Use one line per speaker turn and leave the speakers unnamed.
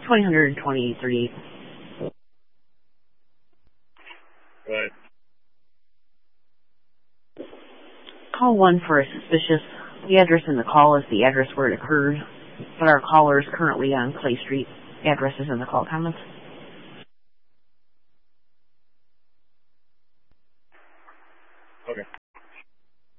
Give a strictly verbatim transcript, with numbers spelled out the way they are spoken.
twenty twenty thirty-eight.
Right.
Call one for a suspicious. The address in the call is the address where it occurred, but our caller is currently on Clay Street. Address is in the call comments.